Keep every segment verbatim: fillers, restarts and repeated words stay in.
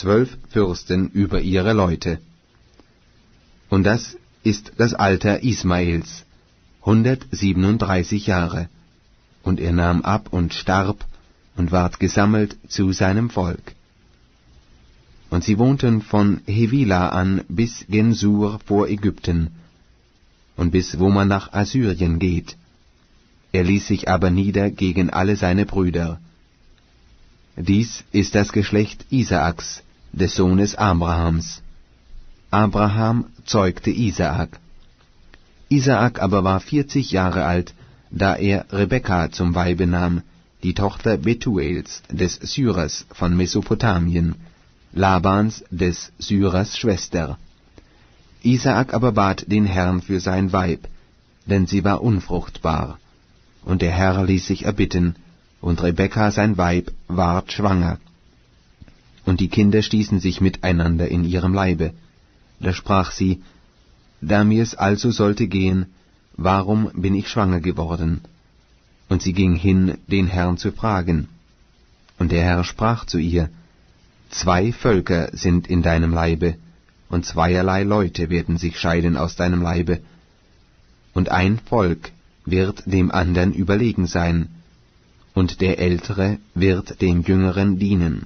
zwölf Fürsten über ihre Leute. Und das ist das Alter Ismaels, hundertsiebenunddreißig Jahre. Und er nahm ab und starb und ward gesammelt zu seinem Volk. Und sie wohnten von Hevila an bis Gensur vor Ägypten, und bis wo man nach Assyrien geht. Er ließ sich aber nieder gegen alle seine Brüder. Dies ist das Geschlecht Isaaks, des Sohnes Abrahams. Abraham zeugte Isaak. Isaak aber war vierzig Jahre alt, da er Rebekka zum Weibe nahm, die Tochter Betuels, des Syrers von Mesopotamien, Labans, des Syrers Schwester. Isaak aber bat den Herrn für sein Weib, denn sie war unfruchtbar. Und der Herr ließ sich erbitten, und Rebekka sein Weib ward schwanger. Und die Kinder stießen sich miteinander in ihrem Leibe. Da sprach sie, da mir's also sollte gehen, warum bin ich schwanger geworden? Und sie ging hin, den Herrn zu fragen. Und der Herr sprach zu ihr, zwei Völker sind in deinem Leibe, und zweierlei Leute werden sich scheiden aus deinem Leibe, und ein Volk wird dem andern überlegen sein, und der Ältere wird dem Jüngeren dienen.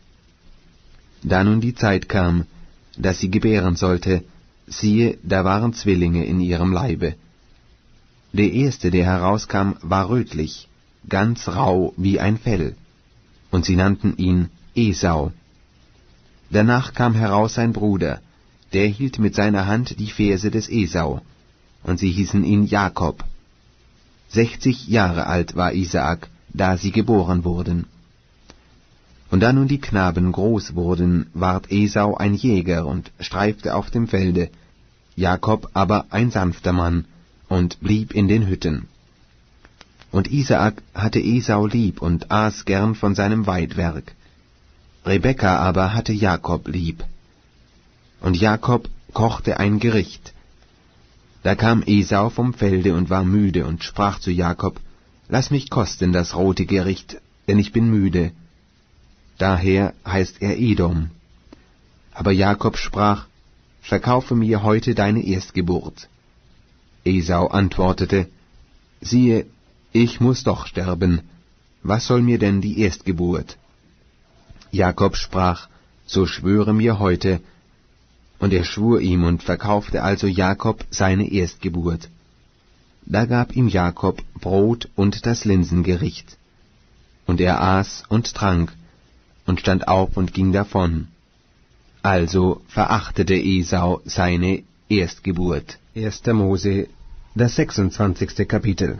Da nun die Zeit kam, dass sie gebären sollte, siehe, da waren Zwillinge in ihrem Leibe. Der erste, der herauskam, war rötlich, ganz rau wie ein Fell, und sie nannten ihn Esau. Danach kam heraus sein Bruder, der hielt mit seiner Hand die Ferse des Esau, und sie hießen ihn Jakob. Sechzig Jahre alt war Isaak, da sie geboren wurden. Und da nun die Knaben groß wurden, ward Esau ein Jäger und streifte auf dem Felde, Jakob aber ein sanfter Mann und blieb in den Hütten. Und Isaak hatte Esau lieb und aß gern von seinem Weidwerk. Rebekka aber hatte Jakob lieb. Und Jakob kochte ein Gericht. Da kam Esau vom Felde und war müde und sprach zu Jakob, lass mich kosten das rote Gericht, denn ich bin müde. Daher heißt er Edom. Aber Jakob sprach, verkaufe mir heute deine Erstgeburt. Esau antwortete, siehe, ich muß doch sterben, was soll mir denn die Erstgeburt? Jakob sprach, so schwöre mir heute, und er schwur ihm und verkaufte also Jakob seine Erstgeburt. Da gab ihm Jakob Brot und das Linsengericht. Und er aß und trank, und stand auf und ging davon. Also verachtete Esau seine Erstgeburt. erster Mose, das sechsundzwanzigste Kapitel.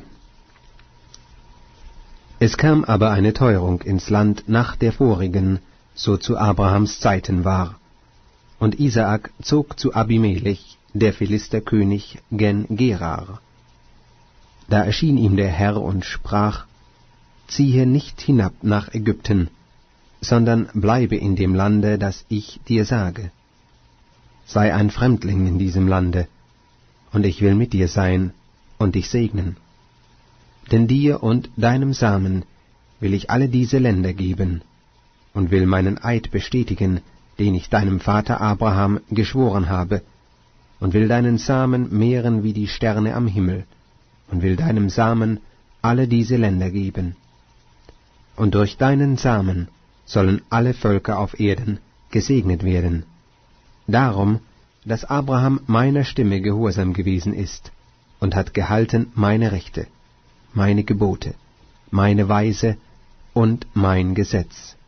Es kam aber eine Teuerung ins Land nach der vorigen, so zu Abrahams Zeiten war. Und Isaak zog zu Abimelech, der Philisterkönig, gen Gerar. Da erschien ihm der Herr und sprach, ziehe nicht hinab nach Ägypten, sondern bleibe in dem Lande, das ich dir sage. Sei ein Fremdling in diesem Lande, und ich will mit dir sein und dich segnen. Denn dir und deinem Samen will ich alle diese Länder geben, und will meinen Eid bestätigen, den ich deinem Vater Abraham geschworen habe, und will deinen Samen mehren wie die Sterne am Himmel, und will deinem Samen alle diese Länder geben. Und durch deinen Samen sollen alle Völker auf Erden gesegnet werden. Darum, dass Abraham meiner Stimme gehorsam gewesen ist und hat gehalten meine Rechte, meine Gebote, meine Weise und mein Gesetz.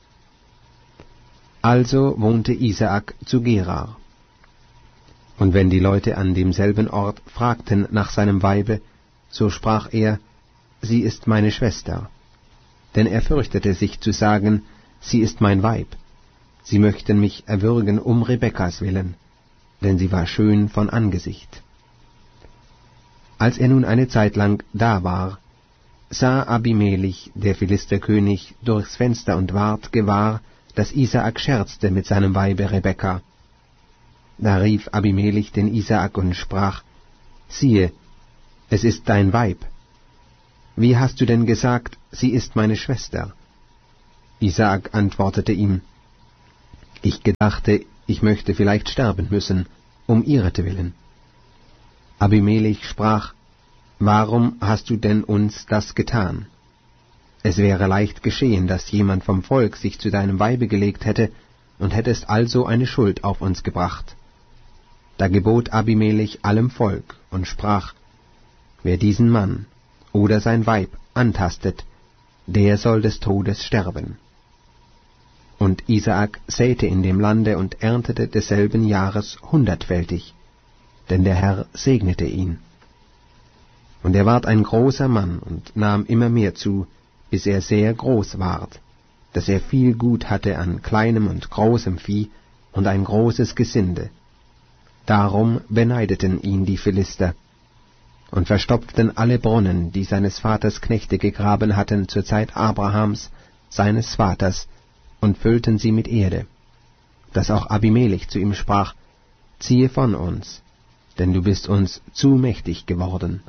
Also wohnte Isaak zu Gerar. Und wenn die Leute an demselben Ort fragten nach seinem Weibe, so sprach er, sie ist meine Schwester. Denn er fürchtete sich zu sagen, sie ist mein Weib. Sie möchten mich erwürgen um Rebekkas willen, denn sie war schön von Angesicht. Als er nun eine Zeit lang da war, sah Abimelech, der Philisterkönig, durchs Fenster und ward gewahr, dass Isaak scherzte mit seinem Weibe Rebekka. Da rief Abimelech den Isaak und sprach, siehe, es ist dein Weib. Wie hast du denn gesagt, sie ist meine Schwester? Isaak antwortete ihm, Ich gedachte, ich möchte vielleicht sterben müssen, um ihretwillen. Abimelech sprach, »Warum hast du denn uns das getan? Es wäre leicht geschehen, dass jemand vom Volk sich zu deinem Weibe gelegt hätte, und hättest also eine Schuld auf uns gebracht.« Da gebot Abimelech allem Volk und sprach, »Wer diesen Mann oder sein Weib antastet, der soll des Todes sterben.« Und Isaak säte in dem Lande und erntete desselben Jahres hundertfältig, denn der Herr segnete ihn. Und er ward ein großer Mann und nahm immer mehr zu, bis er sehr groß ward, dass er viel Gut hatte an kleinem und großem Vieh und ein großes Gesinde. Darum beneideten ihn die Philister und verstopften alle Brunnen, die seines Vaters Knechte gegraben hatten zur Zeit Abrahams, seines Vaters, und füllten sie mit Erde, dass auch Abimelech zu ihm sprach, »Ziehe von uns, denn du bist uns zu mächtig geworden.«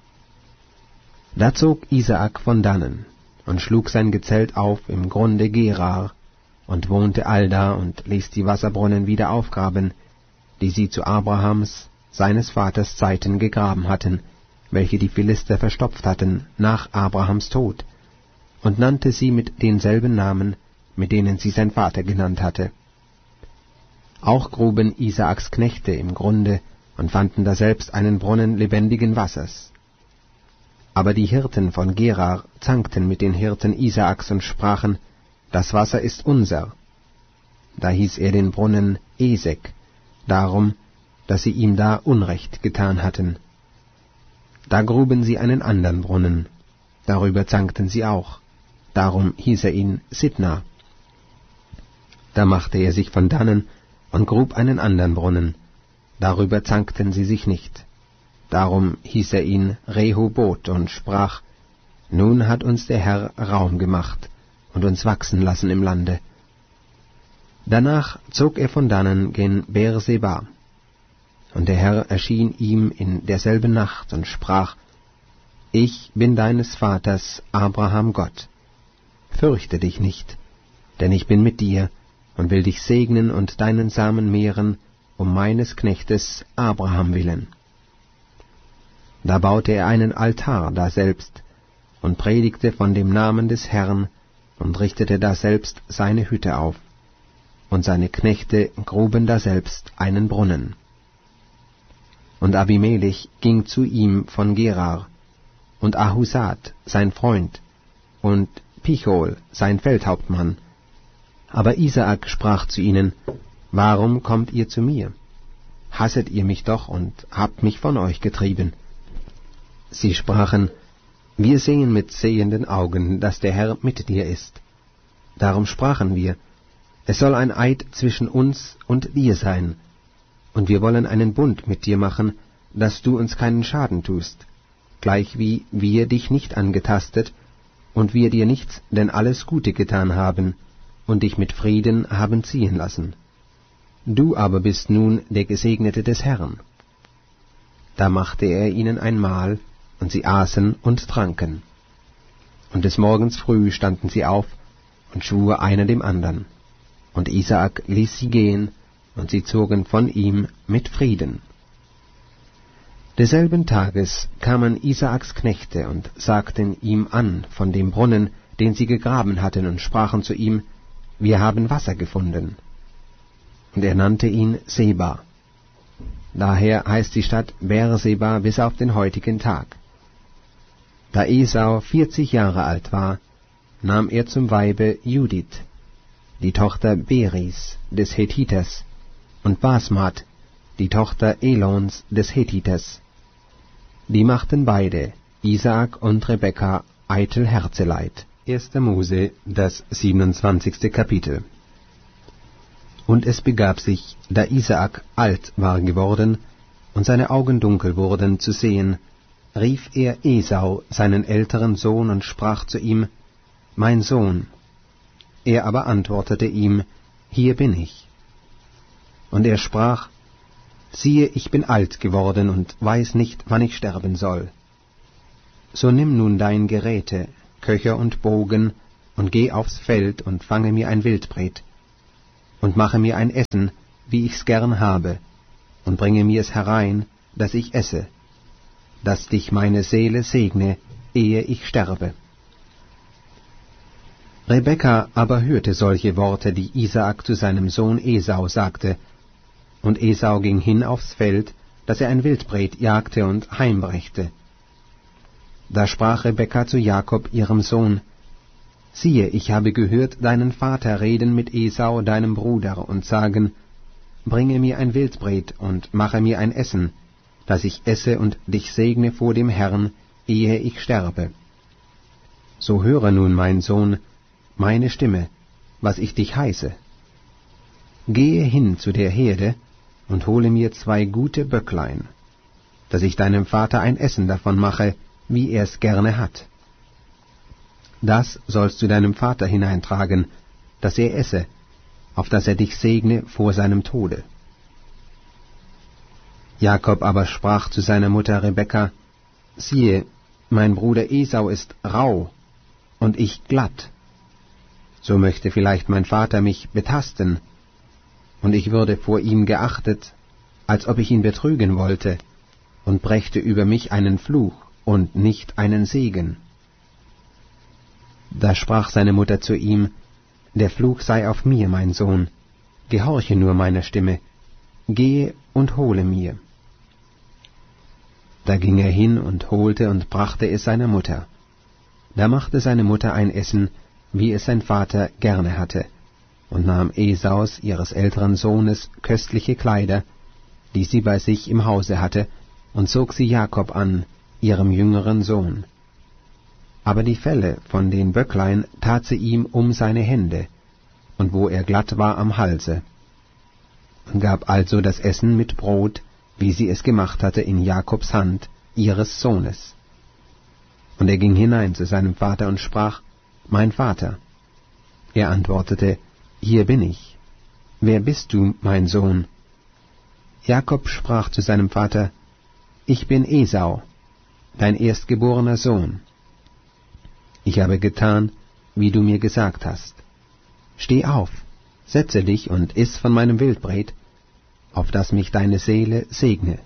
Da zog Isaak von dannen und schlug sein Gezelt auf im Grunde Gerar und wohnte allda und ließ die Wasserbrunnen wieder aufgraben, die sie zu Abrahams, seines Vaters Zeiten gegraben hatten, welche die Philister verstopft hatten nach Abrahams Tod, und nannte sie mit denselben Namen, mit denen sie sein Vater genannt hatte. Auch gruben Isaaks Knechte im Grunde und fanden daselbst einen Brunnen lebendigen Wassers. Aber die Hirten von Gerar zankten mit den Hirten Isaaks und sprachen, »Das Wasser ist unser.« Da hieß er den Brunnen Esek, darum, dass sie ihm da Unrecht getan hatten. Da gruben sie einen andern Brunnen, darüber zankten sie auch, darum hieß er ihn Sitna. Da machte er sich von dannen und grub einen andern Brunnen, darüber zankten sie sich nicht. Darum hieß er ihn Rehoboth und sprach, »Nun hat uns der Herr Raum gemacht und uns wachsen lassen im Lande.« Danach zog er von dannen gen Beerseba. Und der Herr erschien ihm in derselben Nacht und sprach, »Ich bin deines Vaters Abraham Gott. Fürchte dich nicht, denn ich bin mit dir und will dich segnen und deinen Samen mehren, um meines Knechtes Abraham willen.« Da baute er einen Altar daselbst und predigte von dem Namen des Herrn und richtete daselbst seine Hütte auf, und seine Knechte gruben daselbst einen Brunnen. Und Abimelech ging zu ihm von Gerar, und Ahusat, sein Freund, und Pichol, sein Feldhauptmann. Aber Isaak sprach zu ihnen, »Warum kommt ihr zu mir? Hasset ihr mich doch und habt mich von euch getrieben?« Sie sprachen, »Wir sehen mit sehenden Augen, dass der Herr mit dir ist. Darum sprachen wir, es soll ein Eid zwischen uns und dir sein, und wir wollen einen Bund mit dir machen, dass du uns keinen Schaden tust, gleichwie wir dich nicht angetastet, und wir dir nichts, denn alles Gute getan haben, und dich mit Frieden haben ziehen lassen. Du aber bist nun der Gesegnete des Herrn.« Da machte er ihnen ein Mahl, und sie aßen und tranken. Und des Morgens früh standen sie auf und schwur einer dem andern. Und Isaak ließ sie gehen, und sie zogen von ihm mit Frieden. Desselben Tages kamen Isaaks Knechte und sagten ihm an von dem Brunnen, den sie gegraben hatten, und sprachen zu ihm, »Wir haben Wasser gefunden.« Und er nannte ihn Seba. Daher heißt die Stadt Beerseba bis auf den heutigen Tag. Da Esau vierzig Jahre alt war, nahm er zum Weibe Judith, die Tochter Beris des Hethiters, und Basmat, die Tochter Elons des Hethiters. Die machten beide, Isaak und Rebekka, eitel Herzeleid. erster Mose, das siebenundzwanzigste Kapitel. Und es begab sich, da Isaak alt war geworden und seine Augen dunkel wurden zu sehen, rief er Esau, seinen älteren Sohn, und sprach zu ihm, »Mein Sohn.« Er aber antwortete ihm, »Hier bin ich.« Und er sprach, »Siehe, ich bin alt geworden und weiß nicht, wann ich sterben soll. So nimm nun dein Geräte, Köcher und Bogen, und geh aufs Feld und fange mir ein Wildbret. und mache mir ein Essen, wie ich's gern habe, und bringe mir's herein, dass ich esse, dass dich meine Seele segne, ehe ich sterbe. Rebekka aber hörte solche Worte, die Isaak zu seinem Sohn Esau sagte, und Esau ging hin aufs Feld, dass er ein Wildbret jagte und heimbrächte. Da sprach Rebekka zu Jakob, ihrem Sohn, siehe, ich habe gehört deinen Vater reden mit Esau, deinem Bruder, und sagen, bringe mir ein Wildbret und mache mir ein Essen, dass ich esse und dich segne vor dem Herrn, ehe ich sterbe. So höre nun, mein Sohn, meine Stimme, was ich dich heiße. Gehe hin zu der Herde und hole mir zwei gute Böcklein, dass ich deinem Vater ein Essen davon mache, wie er's gerne hat. Das sollst du deinem Vater hineintragen, dass er esse, auf dass er dich segne vor seinem Tode. Jakob aber sprach zu seiner Mutter Rebekka, siehe, mein Bruder Esau ist rau, und ich glatt. So möchte vielleicht mein Vater mich betasten, und ich würde vor ihm geachtet, als ob ich ihn betrügen wollte, und brächte über mich einen Fluch und nicht einen Segen. Da sprach seine Mutter zu ihm, der Fluch sei auf mir, mein Sohn, gehorche nur meiner Stimme, gehe und hole mir. Da ging er hin und holte und brachte es seiner Mutter. Da machte seine Mutter ein Essen, wie es sein Vater gerne hatte, und nahm Esaus, ihres älteren Sohnes, köstliche Kleider, die sie bei sich im Hause hatte, und zog sie Jakob an, ihrem jüngeren Sohn. Aber die Felle von den Böcklein tat sie ihm um seine Hände, und wo er glatt war am Halse, und gab also das Essen mit Brot, wie sie es gemacht hatte, in Jakobs Hand, ihres Sohnes. Und er ging hinein zu seinem Vater und sprach, mein Vater. Er antwortete, hier bin ich. Wer bist du, mein Sohn? Jakob sprach zu seinem Vater, ich bin Esau, dein erstgeborener Sohn. Ich habe getan, wie du mir gesagt hast. Steh auf, setze dich und iss von meinem Wildbret, auf dass mich deine Seele segne.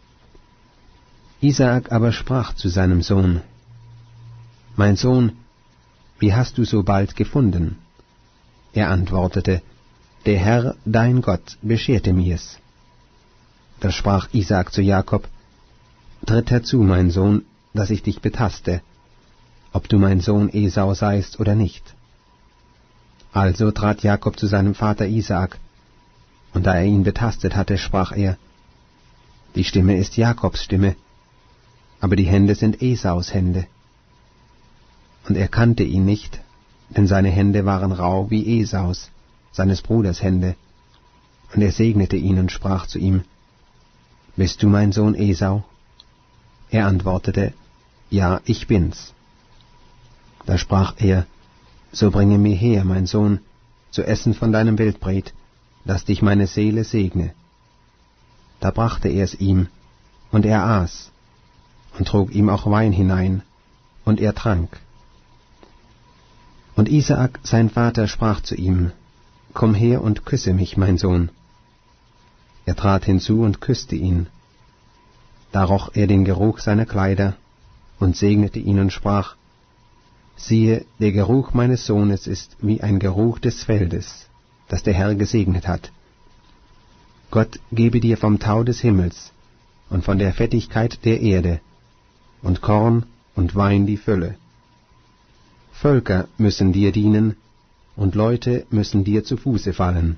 Isaak aber sprach zu seinem Sohn, mein Sohn, wie hast du so bald gefunden? Er antwortete, der Herr, dein Gott, bescherte mir's. Da sprach Isaak zu Jakob, tritt herzu, mein Sohn, dass ich dich betaste, ob du mein Sohn Esau seist oder nicht. Also trat Jakob zu seinem Vater Isaak, und da er ihn betastet hatte, sprach er, die Stimme ist Jakobs Stimme, aber die Hände sind Esaus Hände. Und er kannte ihn nicht, denn seine Hände waren rau wie Esaus, seines Bruders Hände. Und er segnete ihn und sprach zu ihm, bist du mein Sohn Esau? Er antwortete, ja, ich bin's. Da sprach er, so bringe mir her, mein Sohn, zu essen von deinem Wildbret, dass dich meine Seele segne. Da brachte er es ihm, und er aß, und trug ihm auch Wein hinein, und er trank. Und Isaak, sein Vater, sprach zu ihm, komm her und küsse mich, mein Sohn. Er trat hinzu und küsste ihn. Da roch er den Geruch seiner Kleider und segnete ihn und sprach, siehe, der Geruch meines Sohnes ist wie ein Geruch des Feldes, das der Herr gesegnet hat. Gott gebe dir vom Tau des Himmels und von der Fettigkeit der Erde und Korn und Wein die Fülle. Völker müssen dir dienen, und Leute müssen dir zu Fuße fallen.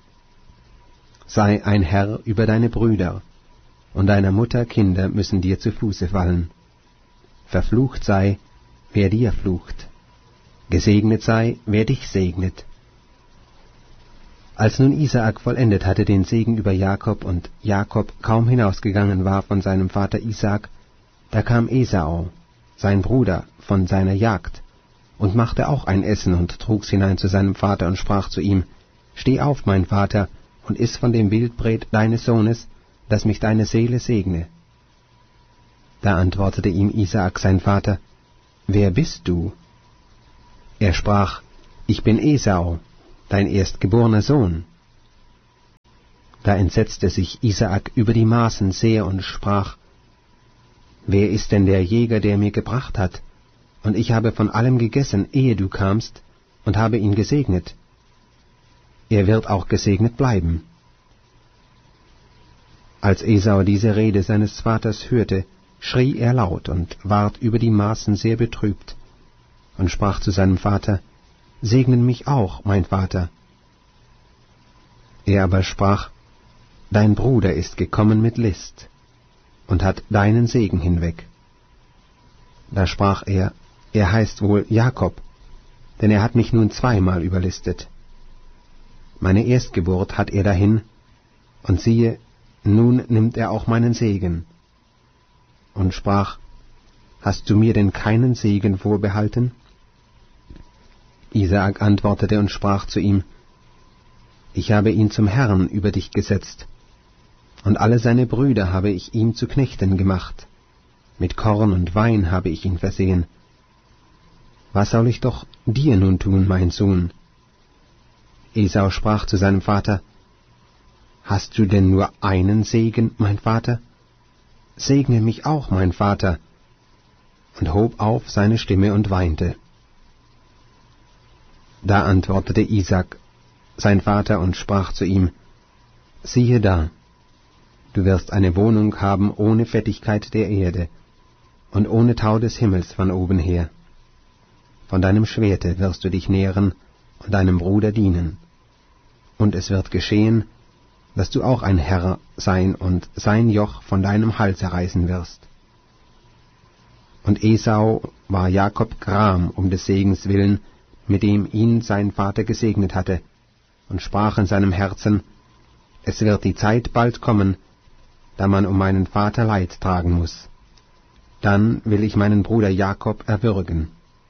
Sei ein Herr über deine Brüder, und deiner Mutter Kinder müssen dir zu Fuße fallen. Verflucht sei, wer dir flucht. Gesegnet sei, wer dich segnet. Als nun Isaak vollendet hatte den Segen über Jakob und Jakob kaum hinausgegangen war von seinem Vater Isaak, da kam Esau, sein Bruder, von seiner Jagd, und machte auch ein Essen und trug's hinein zu seinem Vater und sprach zu ihm, steh auf, mein Vater, und iss von dem Wildbret deines Sohnes, dass mich deine Seele segne. Da antwortete ihm Isaak sein Vater, wer bist du? Er sprach, ich bin Esau, dein erstgeborener Sohn. Da entsetzte sich Isaak über die Maßen sehr und sprach: Wer ist denn der Jäger, der mir gebracht hat? Und ich habe von allem gegessen, ehe du kamst, und habe ihn gesegnet. Er wird auch gesegnet bleiben. Als Esau diese Rede seines Vaters hörte, schrie er laut und ward über die Maßen sehr betrübt und sprach zu seinem Vater: Segne mich auch, mein Vater. Er aber sprach: Dein Bruder ist gekommen mit List und hat deinen Segen hinweg. Da sprach er: Er heißt wohl Jakob, denn er hat mich nun zweimal überlistet. Meine Erstgeburt hat er dahin, und siehe, nun nimmt er auch meinen Segen. Und sprach: Hast du mir denn keinen Segen vorbehalten? Isaak antwortete und sprach zu ihm: Ich habe ihn zum Herrn über dich gesetzt, und alle seine Brüder habe ich ihm zu Knechten gemacht. Mit Korn und Wein habe ich ihn versehen. Was soll ich doch dir nun tun, mein Sohn? Esau sprach zu seinem Vater: Hast du denn nur einen Segen, mein Vater? Segne mich auch, mein Vater. Und hob auf seine Stimme und weinte. Da antwortete Isaak, sein Vater, und sprach zu ihm: Siehe da, du wirst eine Wohnung haben ohne Fettigkeit der Erde und ohne Tau des Himmels von oben her. Von deinem Schwerte wirst du dich nähren und deinem Bruder dienen. Und es wird geschehen, dass du auch ein Herr sein und sein Joch von deinem Halse reißen wirst. Und Esau war Jakob gram um des Segens willen, mit dem ihn sein Vater gesegnet hatte, und sprach in seinem Herzen: Es wird die Zeit bald kommen, da man um meinen Vater Leid tragen muß. Dann will ich meinen Bruder Jakob erwürgen.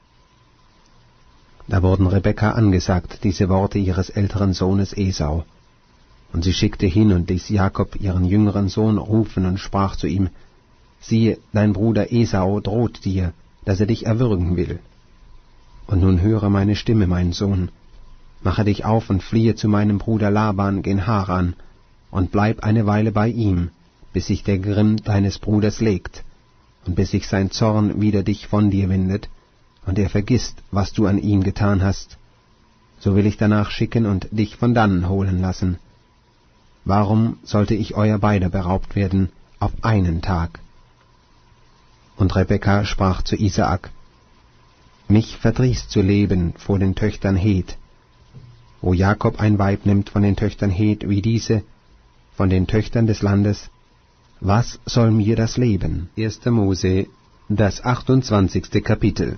Da wurden Rebekka angesagt, diese Worte ihres älteren Sohnes Esau. Und sie schickte hin und ließ Jakob ihren jüngeren Sohn rufen und sprach zu ihm: Siehe, dein Bruder Esau droht dir, dass er dich erwürgen will. Und nun höre meine Stimme, mein Sohn. Mache dich auf und fliehe zu meinem Bruder Laban gen Haran, und bleib eine Weile bei ihm, bis sich der Grimm deines Bruders legt, und bis sich sein Zorn wider dich von dir wendet, und er vergisst, was du an ihm getan hast. So will ich danach schicken und dich von dannen holen lassen. Warum sollte ich euer beider beraubt werden auf einen Tag? Und Rebekka sprach zu Isaak: Mich verdrießt zu leben vor den Töchtern Het. Wo Jakob ein Weib nimmt von den Töchtern Het wie diese, von den Töchtern des Landes, was soll mir das Leben? erster Mose, das achtundzwanzigste Kapitel.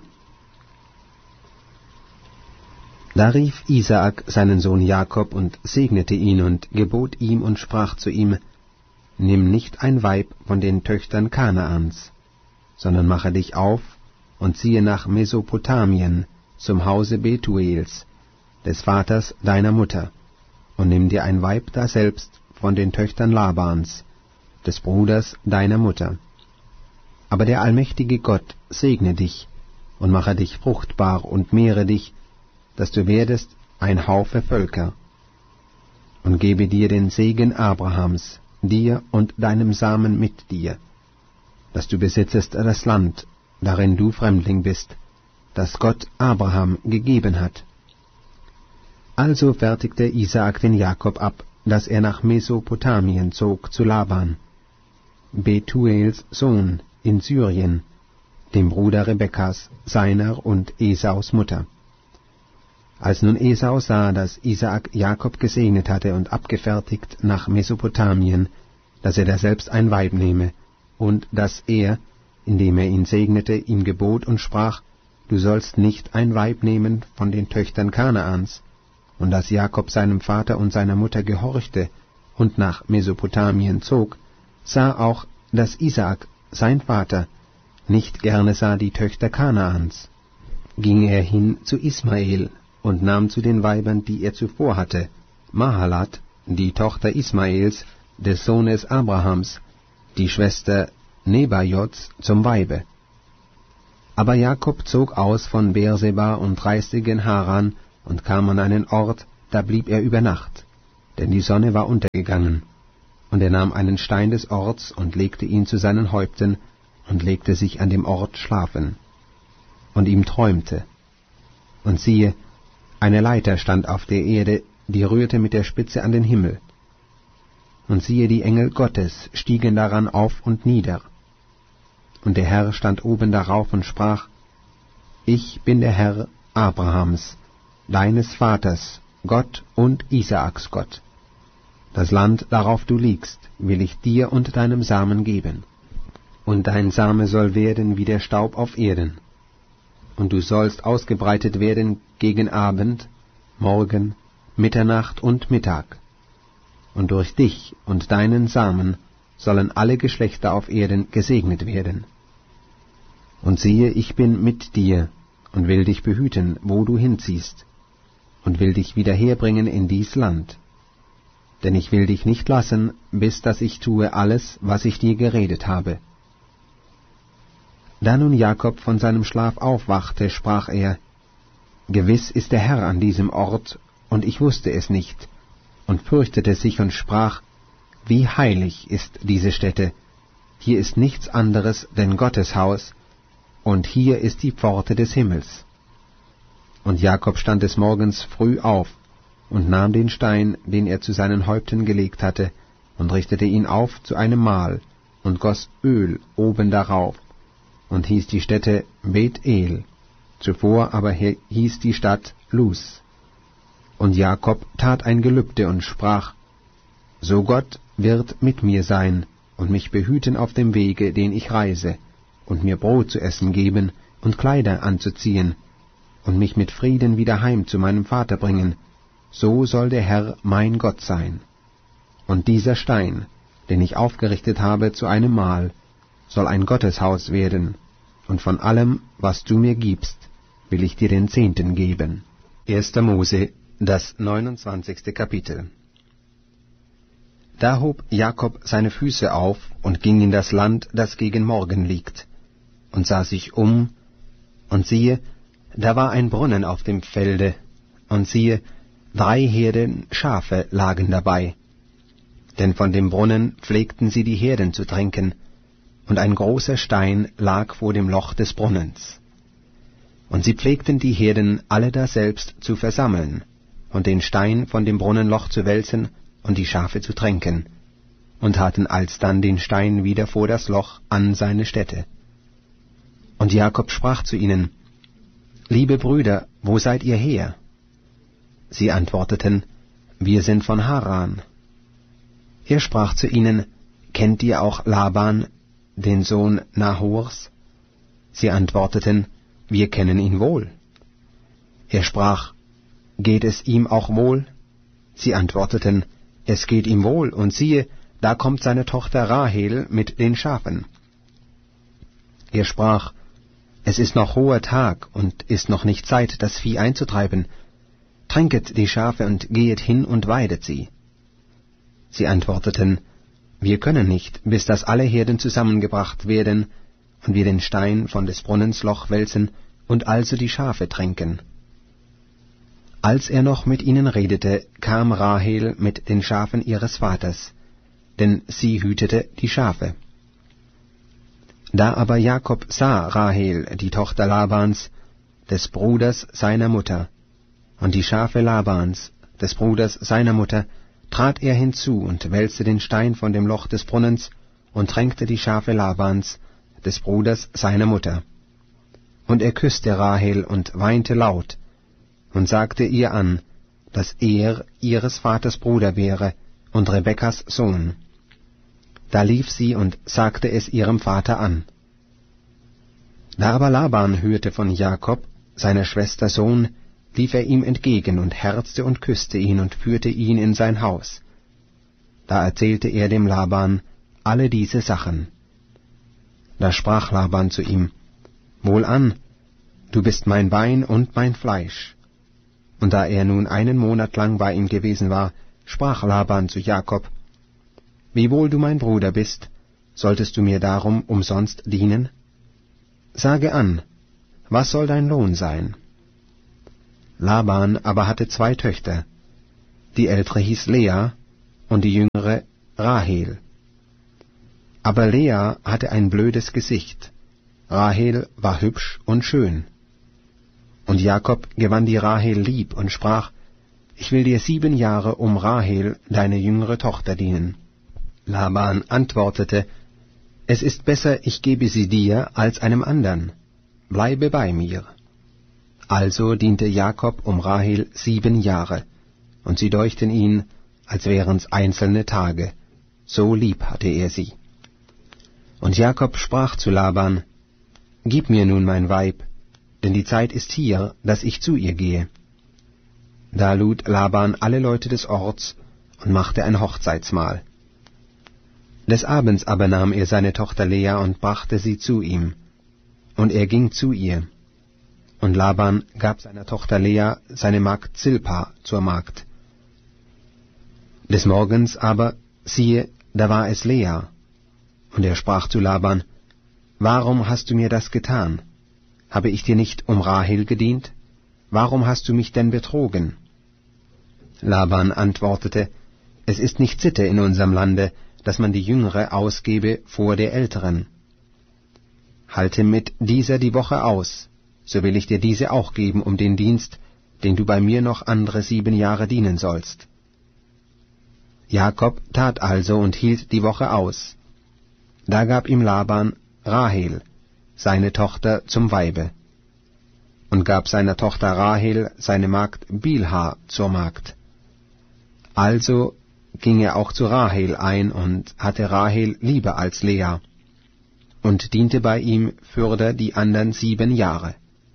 Da rief Isaak seinen Sohn Jakob und segnete ihn und gebot ihm und sprach zu ihm: Nimm nicht ein Weib von den Töchtern Kanaans, sondern mache dich auf und ziehe nach Mesopotamien zum Hause Betuels, des Vaters deiner Mutter, und nimm dir ein Weib daselbst von den Töchtern Labans, des Bruders deiner Mutter. Aber der allmächtige Gott segne dich und mache dich fruchtbar und mehre dich, dass du werdest ein Haufe Völker, und gebe dir den Segen Abrahams, dir und deinem Samen mit dir, dass du besitzest das Land, darin du Fremdling bist, das Gott Abraham gegeben hat. Also fertigte Isaak den Jakob ab, dass er nach Mesopotamien zog zu Laban, Betuels Sohn in Syrien, dem Bruder Rebekkas, seiner und Esaus Mutter. Als nun Esau sah, dass Isaak Jakob gesegnet hatte und abgefertigt nach Mesopotamien, dass er daselbst ein Weib nehme, und dass er, indem er ihn segnete, ihm gebot und sprach: Du sollst nicht ein Weib nehmen von den Töchtern Kanaans, und dass Jakob seinem Vater und seiner Mutter gehorchte und nach Mesopotamien zog, sah auch, dass Isaak, sein Vater, nicht gerne sah die Töchter Kanaans. Ging er hin zu Ismael und nahm zu den Weibern, die er zuvor hatte, Mahalat, die Tochter Ismaels, des Sohnes Abrahams, die Schwester Nebajots, zum Weibe. Aber Jakob zog aus von Beerseba und reiste gen Haran und kam an einen Ort, da blieb er über Nacht, denn die Sonne war untergegangen. Und er nahm einen Stein des Orts und legte ihn zu seinen Häupten und legte sich an dem Ort schlafen. Und ihm träumte. Und siehe, eine Leiter stand auf der Erde, die rührte mit der Spitze an den Himmel. Und siehe, die Engel Gottes stiegen daran auf und nieder. Und der Herr stand oben darauf und sprach, Ich bin der Herr Abrahams, deines Vaters Gott und Isaaks Gott. Das Land, darauf du liegst, will ich dir und deinem Samen geben. Und dein Same soll werden wie der Staub auf Erden. Und du sollst ausgebreitet werden gegen Abend, Morgen, Mitternacht und Mittag. Und durch dich und deinen Samen sollen alle Geschlechter auf Erden gesegnet werden. Und siehe, ich bin mit dir und will dich behüten, wo du hinziehst, und will dich wieder herbringen in dies Land. Denn ich will dich nicht lassen, bis dass ich tue alles, was ich dir geredet habe. Da nun Jakob von seinem Schlaf aufwachte, sprach er, Gewiss ist der Herr an diesem Ort, und ich wusste es nicht, und fürchtete sich und sprach, Wie heilig ist diese Stätte, hier ist nichts anderes denn Gottes Haus, und hier ist die Pforte des Himmels. Und Jakob stand des Morgens früh auf, und nahm den Stein, den er zu seinen Häupten gelegt hatte, und richtete ihn auf zu einem Mahl, und goss Öl oben darauf, und hieß die Stätte Bet-El, zuvor aber hieß die Stadt Luz. Und Jakob tat ein Gelübde und sprach, So Gott wird mit mir sein und mich behüten auf dem Wege, den ich reise, und mir Brot zu essen geben und Kleider anzuziehen, und mich mit Frieden wieder heim zu meinem Vater bringen, so soll der Herr mein Gott sein. Und dieser Stein, den ich aufgerichtet habe zu einem Mahl, soll ein Gotteshaus werden, und von allem, was du mir gibst, will ich dir den Zehnten geben. erster Mose, das neunundzwanzigste Kapitel. Da hob Jakob seine Füße auf und ging in das Land, das gegen Morgen liegt, und sah sich um, und siehe, da war ein Brunnen auf dem Felde, und siehe, drei Herden Schafe lagen dabei. Denn von dem Brunnen pflegten sie die Herden zu trinken, und ein großer Stein lag vor dem Loch des Brunnens. Und sie pflegten die Herden alle daselbst zu versammeln, und den Stein von dem Brunnenloch zu wälzen und die Schafe zu tränken, und taten alsdann den Stein wieder vor das Loch an seine Stätte. Und Jakob sprach zu ihnen, Liebe Brüder, wo seid ihr her? Sie antworteten, Wir sind von Haran. Er sprach zu ihnen, Kennt ihr auch Laban, den Sohn Nahors? Sie antworteten, Wir kennen ihn wohl. Er sprach, Geht es ihm auch wohl? Sie antworteten, Es geht ihm wohl, und siehe, da kommt seine Tochter Rahel mit den Schafen. Er sprach, Es ist noch hoher Tag, und ist noch nicht Zeit, das Vieh einzutreiben. Tränket die Schafe und gehet hin und weidet sie. Sie antworteten, Wir können nicht, bis dass alle Herden zusammengebracht werden, und wir den Stein von des Brunnens Loch wälzen und also die Schafe tränken. Als er noch mit ihnen redete, kam Rahel mit den Schafen ihres Vaters, denn sie hütete die Schafe. Da aber Jakob sah Rahel, die Tochter Labans, des Bruders seiner Mutter, und die Schafe Labans, des Bruders seiner Mutter, trat er hinzu und wälzte den Stein von dem Loch des Brunnens und tränkte die Schafe Labans, des Bruders seiner Mutter. Und er küsste Rahel und weinte laut und sagte ihr an, dass er ihres Vaters Bruder wäre und Rebekkas Sohn. Da lief sie und sagte es ihrem Vater an. Da aber Laban hörte von Jakob, seiner Schwester Sohn, lief er ihm entgegen und herzte und küsste ihn und führte ihn in sein Haus. Da erzählte er dem Laban alle diese Sachen. Da sprach Laban zu ihm, Wohlan, du bist mein Bein und mein Fleisch. Und da er nun einen Monat lang bei ihm gewesen war, sprach Laban zu Jakob, Wiewohl du mein Bruder bist, solltest du mir darum umsonst dienen? Sage an, was soll dein Lohn sein? Laban aber hatte zwei Töchter, die ältere hieß Lea und die jüngere Rahel. Aber Lea hatte ein blödes Gesicht, Rahel war hübsch und schön. Und Jakob gewann die Rahel lieb und sprach, ich will dir sieben Jahre um Rahel, deine jüngere Tochter, dienen. Laban antwortete, es ist besser, ich gebe sie dir als einem andern, bleibe bei mir. Also diente Jakob um Rahel sieben Jahre, und sie deuchten ihn, als wären's einzelne Tage, so lieb hatte er sie. Und Jakob sprach zu Laban, gib mir nun mein Weib, denn die Zeit ist hier, dass ich zu ihr gehe. Da lud Laban alle Leute des Orts und machte ein Hochzeitsmahl. Des Abends aber nahm er seine Tochter Lea und brachte sie zu ihm, und er ging zu ihr. Und Laban gab seiner Tochter Lea seine Magd Zilpa zur Magd. Des Morgens aber, siehe, da war es Lea. Und er sprach zu Laban, warum hast du mir das getan? Habe ich dir nicht um Rahel gedient? Warum hast du mich denn betrogen? Laban antwortete, es ist nicht Sitte in unserem Lande, dass man die Jüngere ausgebe vor der Älteren. Halte mit dieser die Woche aus, so will ich dir diese auch geben um den Dienst, den du bei mir noch andere sieben Jahre dienen sollst. Jakob tat also und hielt die Woche aus. Da gab ihm Laban Rahel, seine Tochter, zum Weibe, und gab seiner Tochter Rahel seine Magd Bilha zur Magd. Also ging er auch zu Rahel ein und hatte Rahel lieber als Lea, und diente bei ihm fürder die andern sieben Jahre.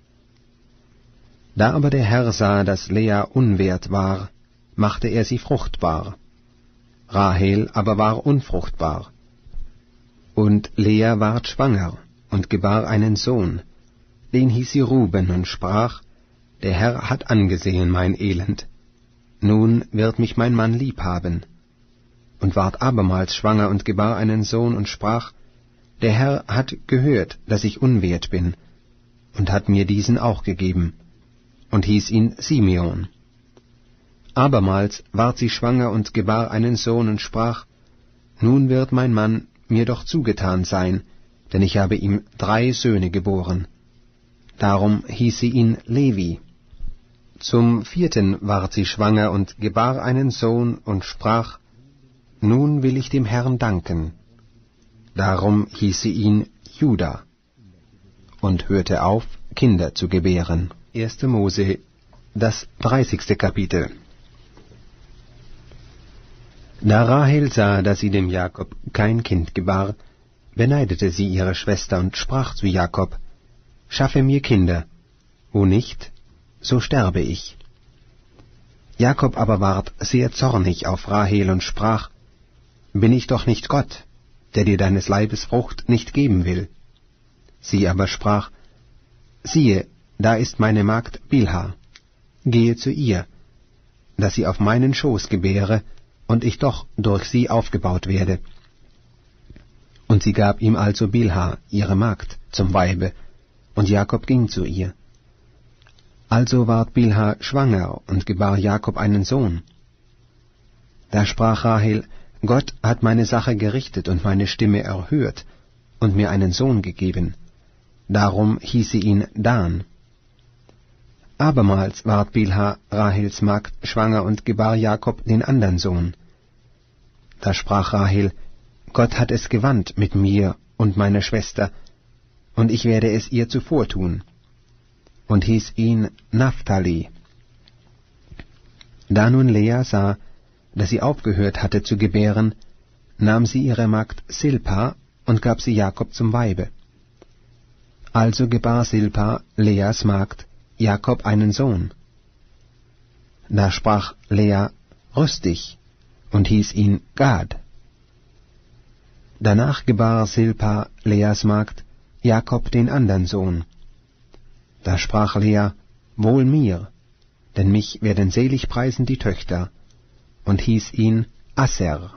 Da aber der Herr sah, dass Lea unwert war, machte er sie fruchtbar. Rahel aber war unfruchtbar. Und Lea ward schwanger und gebar einen Sohn, den hieß sie Ruben, und sprach, der Herr hat angesehen mein Elend, nun wird mich mein Mann lieb haben. Und ward abermals schwanger und gebar einen Sohn und sprach, der Herr hat gehört, dass ich unwert bin, und hat mir diesen auch gegeben, und hieß ihn Simeon. Abermals ward sie schwanger und gebar einen Sohn und sprach, nun wird mein Mann mir doch zugetan sein, denn ich habe ihm drei Söhne geboren. Darum hieß sie ihn Levi. Zum vierten ward sie schwanger und gebar einen Sohn und sprach, nun will ich dem Herrn danken. Darum hieß sie ihn Juda und hörte auf, Kinder zu gebären. erster Mose, das dreißigste Kapitel. Da Rahel sah, dass sie dem Jakob kein Kind gebar, beneidete sie ihre Schwester und sprach zu Jakob, schaffe mir Kinder, wo nicht, so sterbe ich. Jakob aber ward sehr zornig auf Rahel und sprach, bin ich doch nicht Gott, der dir deines Leibes Frucht nicht geben will? Sie aber sprach, siehe, da ist meine Magd Bilha, gehe zu ihr, dass sie auf meinen Schoß gebäre, und ich doch durch sie aufgebaut werde. Und sie gab ihm also Bilha, ihre Magd, zum Weibe, und Jakob ging zu ihr. Also ward Bilha schwanger und gebar Jakob einen Sohn. Da sprach Rahel, Gott hat meine Sache gerichtet und meine Stimme erhört und mir einen Sohn gegeben. Darum hieß sie ihn Dan. Abermals ward Bilha, Rahels Magd, schwanger und gebar Jakob den andern Sohn. Da sprach Rahel, Gott hat es gewandt mit mir und meiner Schwester, und ich werde es ihr zuvortun, und hieß ihn Naphtali. Da nun Lea sah, dass sie aufgehört hatte zu gebären, nahm sie ihre Magd Silpa und gab sie Jakob zum Weibe. Also gebar Silpa, Leas Magd, Jakob einen Sohn. Da sprach Lea, rüst dich, und hieß ihn Gad. Danach gebar Silpa, Leas Magd, Jakob den andern Sohn. Da sprach Lea, wohl mir, denn mich werden selig preisen die Töchter, und hieß ihn Asser.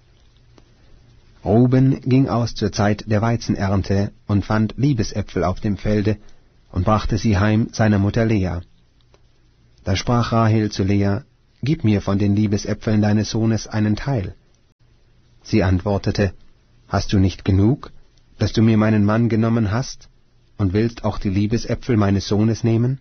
Ruben ging aus zur Zeit der Weizenernte und fand Liebesäpfel auf dem Felde und brachte sie heim seiner Mutter Lea. Da sprach Rahel zu Lea, gib mir von den Liebesäpfeln deines Sohnes einen Teil. Sie antwortete, »Hast du nicht genug, dass du mir meinen Mann genommen hast, und willst auch die Liebesäpfel meines Sohnes nehmen?«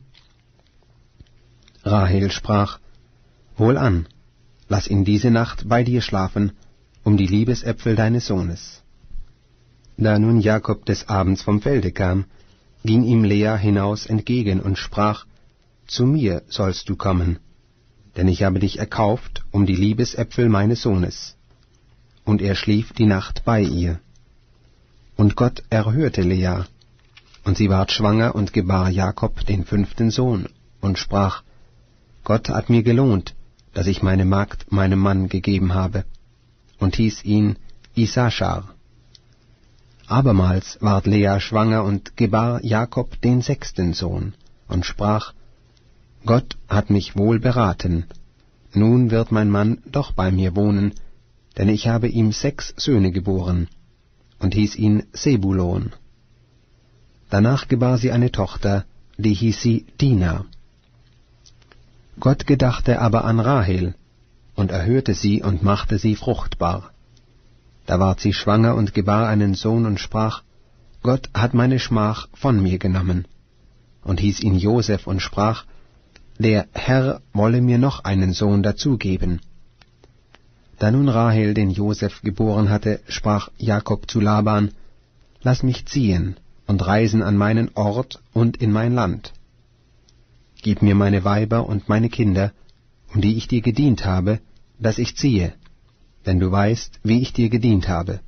Rahel sprach, »Wohlan, lass ihn diese Nacht bei dir schlafen, um die Liebesäpfel deines Sohnes.« Da nun Jakob des Abends vom Felde kam, ging ihm Lea hinaus entgegen und sprach, »Zu mir sollst du kommen, denn ich habe dich erkauft um die Liebesäpfel meines Sohnes.« Und er schlief die Nacht bei ihr. Und Gott erhörte Lea, und sie ward schwanger und gebar Jakob den fünften Sohn, und sprach, »Gott hat mir gelohnt, dass ich meine Magd meinem Mann gegeben habe«, und hieß ihn Issachar. Abermals ward Lea schwanger und gebar Jakob den sechsten Sohn, und sprach, »Gott hat mich wohl beraten, nun wird mein Mann doch bei mir wohnen, denn ich habe ihm sechs Söhne geboren«, und hieß ihn Sebulon. Danach gebar sie eine Tochter, die hieß sie Dina. Gott gedachte aber an Rahel, und erhörte sie und machte sie fruchtbar. Da ward sie schwanger und gebar einen Sohn und sprach, Gott hat meine Schmach von mir genommen, und hieß ihn Joseph und sprach, der Herr wolle mir noch einen Sohn dazugeben. Da nun Rahel den Joseph geboren hatte, sprach Jakob zu Laban, Lass mich ziehen und reisen an meinen Ort und in mein Land. Gib mir meine Weiber und meine Kinder, um die ich dir gedient habe, dass ich ziehe, denn du weißt, wie ich dir gedient habe.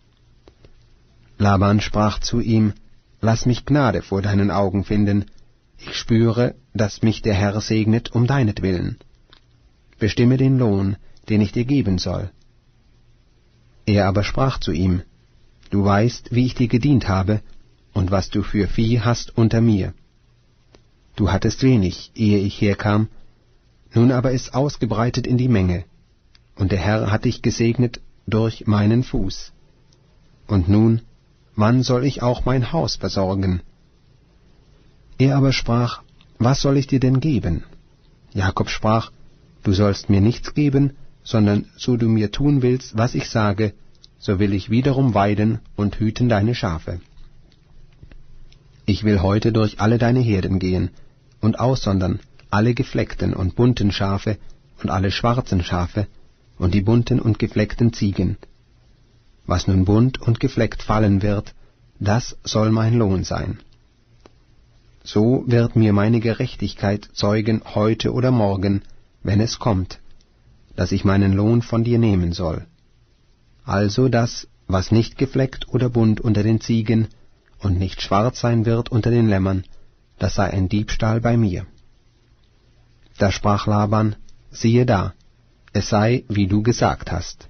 Laban sprach zu ihm, Lass mich Gnade vor deinen Augen finden, ich spüre, dass mich der Herr segnet um deinetwillen. Bestimme den Lohn, den ich dir geben soll. Er aber sprach zu ihm, Du weißt, wie ich dir gedient habe, und was du für Vieh hast unter mir. Du hattest wenig, ehe ich herkam, nun aber ist ausgebreitet in die Menge, und der Herr hat dich gesegnet durch meinen Fuß. Und nun, wann soll ich auch mein Haus versorgen? Er aber sprach, Was soll ich dir denn geben? Jakob sprach, Du sollst mir nichts geben, sondern so du mir tun willst, was ich sage, so will ich wiederum weiden und hüten deine Schafe. Ich will heute durch alle deine Herden gehen und aussondern alle gefleckten und bunten Schafe und alle schwarzen Schafe und die bunten und gefleckten Ziegen. Was nun bunt und gefleckt fallen wird, das soll mein Lohn sein. So wird mir meine Gerechtigkeit zeugen heute oder morgen, wenn es kommt, dass ich meinen Lohn von dir nehmen soll. Also das, was nicht gefleckt oder bunt unter den Ziegen und nicht schwarz sein wird unter den Lämmern, das sei ein Diebstahl bei mir. Da sprach Laban, siehe da, es sei, wie du gesagt hast.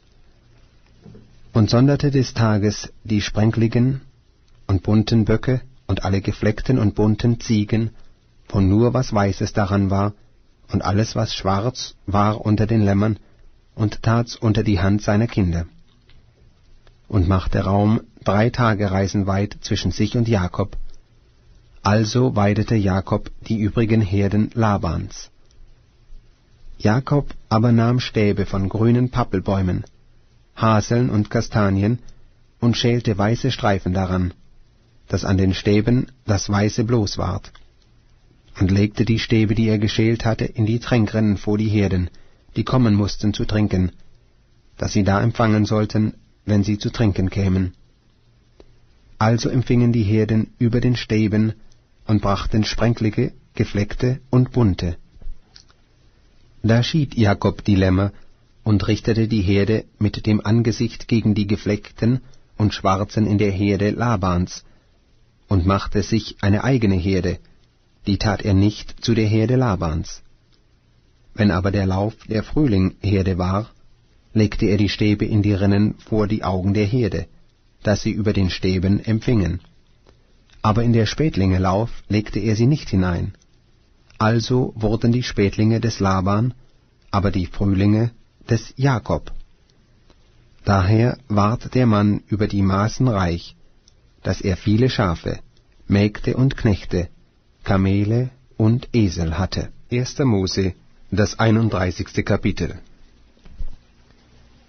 Und sonderte des Tages die sprenkligen und bunten Böcke und alle gefleckten und bunten Ziegen, von nur was Weißes daran war, und alles, was schwarz war unter den Lämmern, und tat's unter die Hand seiner Kinder. Und machte Raum drei Tagereisen weit zwischen sich und Jakob. Also weidete Jakob die übrigen Herden Labans. Jakob aber nahm Stäbe von grünen Pappelbäumen, Haseln und Kastanien, und schälte weiße Streifen daran, dass an den Stäben das Weiße bloß ward, und legte die Stäbe, die er geschält hatte, in die Tränkrinnen vor die Herden, die kommen mussten zu trinken, dass sie da empfangen sollten, wenn sie zu trinken kämen. Also empfingen die Herden über den Stäben und brachten sprenklige, gefleckte und bunte. Da schied Jakob die Lämmer und richtete die Herde mit dem Angesicht gegen die gefleckten und schwarzen in der Herde Labans und machte sich eine eigene Herde, die tat er nicht zu der Herde Labans. Wenn aber der Lauf der Frühlingherde war, legte er die Stäbe in die Rinnen vor die Augen der Herde, dass sie über den Stäben empfingen. Aber in der Spätlinge Lauf legte er sie nicht hinein. Also wurden die Spätlinge des Laban, aber die Frühlinge des Jakob. Daher ward der Mann über die Maßen reich, dass er viele Schafe, Mägde und Knechte, Kamele und Esel hatte. erster Mose, das einunddreißigste Kapitel.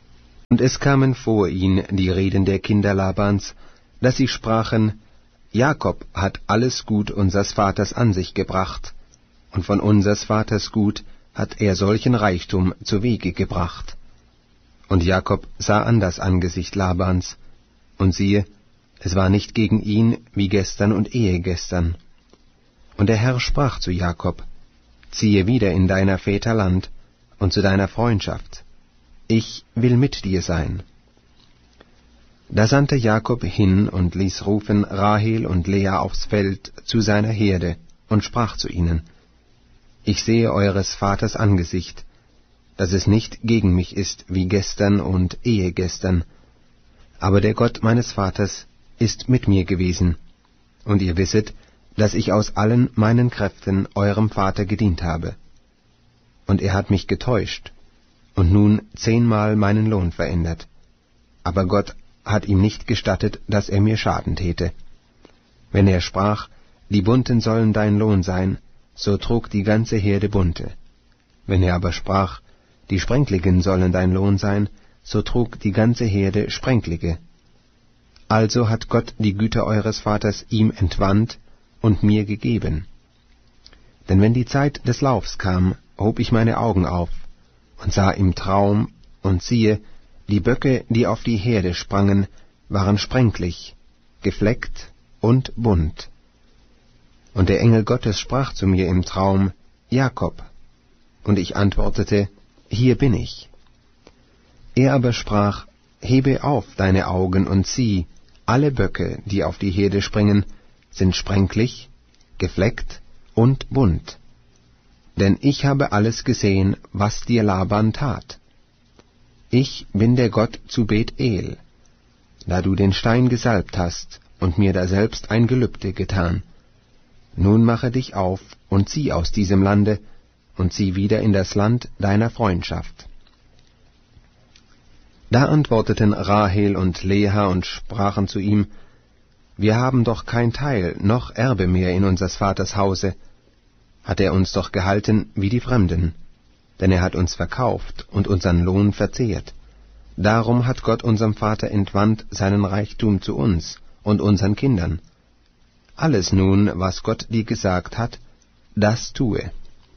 Und es kamen vor ihn die Reden der Kinder Labans, dass sie sprachen, Jakob hat alles Gut unsers Vaters an sich gebracht, und von unsers Vaters Gut hat er solchen Reichtum zu Wege gebracht. Und Jakob sah an das Angesicht Labans, und siehe, es war nicht gegen ihn wie gestern und ehegestern. Und der Herr sprach zu Jakob, ziehe wieder in deiner Väter Land und zu deiner Freundschaft, ich will mit dir sein. Da sandte Jakob hin und ließ rufen Rahel und Lea aufs Feld zu seiner Herde und sprach zu ihnen, ich sehe eures Vaters Angesicht, dass es nicht gegen mich ist wie gestern und ehegestern, aber der Gott meines Vaters ist mit mir gewesen, und ihr wisset, dass ich aus allen meinen Kräften eurem Vater gedient habe. Und er hat mich getäuscht, und nun zehnmal meinen Lohn verändert, aber Gott hat ihm nicht gestattet, dass er mir Schaden täte. Wenn er sprach, die Bunten sollen dein Lohn sein, so trug die ganze Herde Bunte. Wenn er aber sprach, die Sprenkligen sollen dein Lohn sein, so trug die ganze Herde Sprenklige. Also hat Gott die Güter eures Vaters ihm entwandt und mir gegeben. Denn wenn die Zeit des Laufs kam, hob ich meine Augen auf und sah im Traum, und siehe, die Böcke, die auf die Herde sprangen, waren sprenklig, gefleckt und bunt. Und der Engel Gottes sprach zu mir im Traum, Jakob. Und ich antwortete, hier bin ich. Er aber sprach, hebe auf deine Augen und sieh, alle Böcke, die auf die Herde springen, sind sprenklig, gefleckt und bunt. Denn ich habe alles gesehen, was dir Laban tat. Ich bin der Gott zu Bet-El, da du den Stein gesalbt hast und mir daselbst ein Gelübde getan. Nun mache dich auf und zieh aus diesem Lande und zieh wieder in das Land deiner Freundschaft. Da antworteten Rahel und Lea und sprachen zu ihm, wir haben doch kein Teil noch Erbe mehr in unsers Vaters Hause, hat er uns doch gehalten wie die Fremden, denn er hat uns verkauft und unseren Lohn verzehrt. Darum hat Gott unserem Vater entwandt seinen Reichtum zu uns und unseren Kindern. Alles nun, was Gott dir gesagt hat, das tue.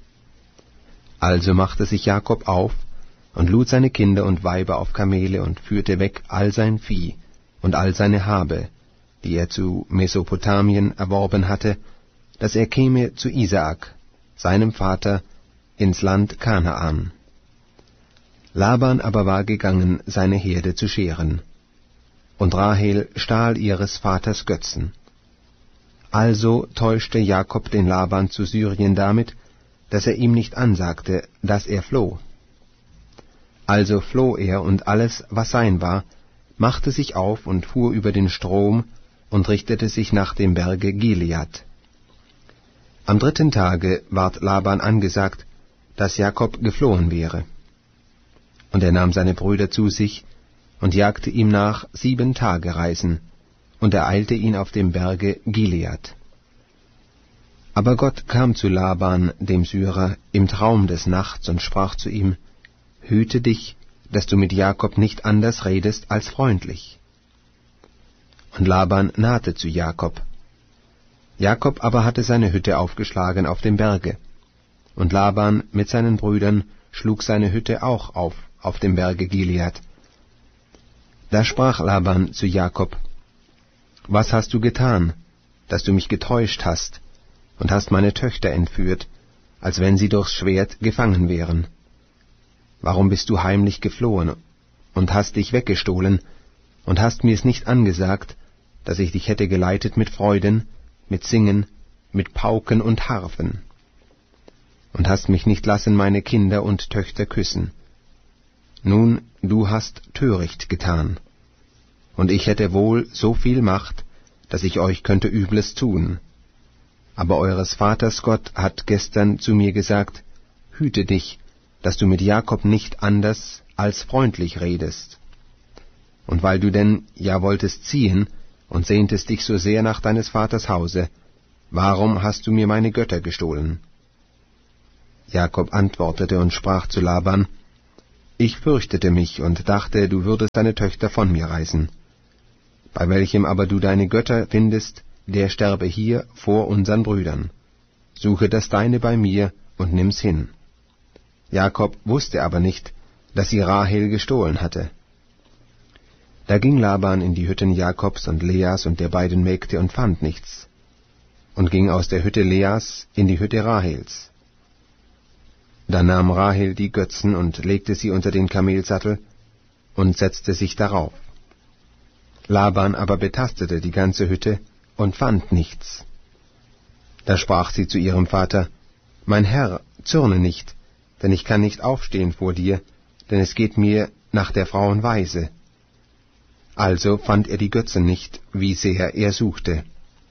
Also machte sich Jakob auf und lud seine Kinder und Weiber auf Kamele und führte weg all sein Vieh und all seine Habe, die er zu Mesopotamien erworben hatte, dass er käme zu Isaak, seinem Vater, ins Land Kanaan. Laban aber war gegangen, seine Herde zu scheren, und Rahel stahl ihres Vaters Götzen. Also täuschte Jakob den Laban zu Syrien damit, dass er ihm nicht ansagte, dass er floh. Also floh er, und alles, was sein war, machte sich auf und fuhr über den Strom und richtete sich nach dem Berge Gilead. Am dritten Tage ward Laban angesagt, dass Jakob geflohen wäre. Und er nahm seine Brüder zu sich und jagte ihm nach sieben Tagereisen und ereilte ihn auf dem Berge Gilead. Aber Gott kam zu Laban, dem Syrer, im Traum des Nachts und sprach zu ihm, hüte dich, dass du mit Jakob nicht anders redest als freundlich. Und Laban nahte zu Jakob. Jakob aber hatte seine Hütte aufgeschlagen auf dem Berge, und Laban mit seinen Brüdern schlug seine Hütte auch auf auf dem Berge Gilead. Da sprach Laban zu Jakob, was hast du getan, dass du mich getäuscht hast und hast meine Töchter entführt, als wenn sie durchs Schwert gefangen wären? Warum bist du heimlich geflohen und hast dich weggestohlen und hast mir's nicht angesagt, dass ich dich hätte geleitet mit Freuden, mit Singen, mit Pauken und Harfen? Und hast mich nicht lassen meine Kinder und Töchter küssen. Nun, du hast töricht getan, und ich hätte wohl so viel Macht, dass ich euch könnte Übles tun. Aber eures Vaters Gott hat gestern zu mir gesagt, hüte dich, dass du mit Jakob nicht anders als freundlich redest. Und weil du denn ja wolltest ziehen und sehntest dich so sehr nach deines Vaters Hause, warum hast du mir meine Götter gestohlen? Jakob antwortete und sprach zu Laban, Ich fürchtete mich und dachte, du würdest deine Töchter von mir reißen. Bei welchem aber du deine Götter findest, der sterbe hier vor unseren Brüdern. Suche das Deine bei mir und nimm's hin. Jakob wusste aber nicht, dass sie Rahel gestohlen hatte. Da ging Laban in die Hütten Jakobs und Leas und der beiden Mägde und fand nichts, und ging aus der Hütte Leas in die Hütte Rahels. Da nahm Rahel die Götzen und legte sie unter den Kamelsattel und setzte sich darauf. Laban aber betastete die ganze Hütte und fand nichts. Da sprach sie zu ihrem Vater: Mein Herr, zürne nicht, denn ich kann nicht aufstehen vor dir, denn es geht mir nach der Frauen Weise. Also fand er die Götzen nicht, wie sehr er suchte.